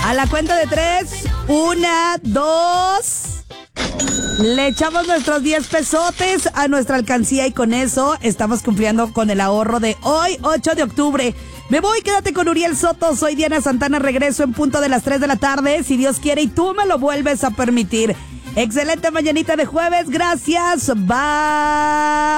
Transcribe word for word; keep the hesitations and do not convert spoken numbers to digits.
A la cuenta de tres, una, dos. Le echamos nuestros diez pesotes a nuestra alcancía y con eso estamos cumpliendo con el ahorro de hoy, ocho de octubre. Me voy, quédate con Uriel Soto. Soy Diana Santana, regreso en punto de las tres de la tarde, si Dios quiere y tú me lo vuelves a permitir. Excelente mañanita de jueves, gracias, bye.